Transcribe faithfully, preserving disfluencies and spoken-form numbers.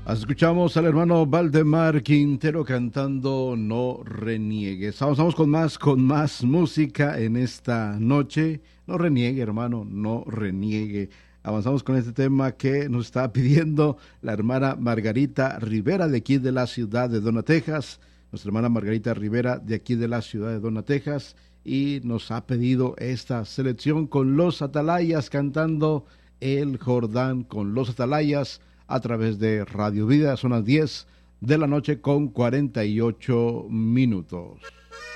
Escuchamos al hermano Valdemar Quintero cantando No reniegues. Avanzamos con más, con más música en esta noche. No reniegue, hermano, no reniegue. Avanzamos con este tema que nos está pidiendo la hermana Margarita Rivera de aquí de la ciudad de Donna, Texas. Nuestra hermana Margarita Rivera de aquí de la ciudad de Donna, Texas. Y nos ha pedido esta selección con los Atalayas cantando El Jordán con los Atalayas a través de Radio Vida. Son las diez de la noche con cuarenta y ocho minutos.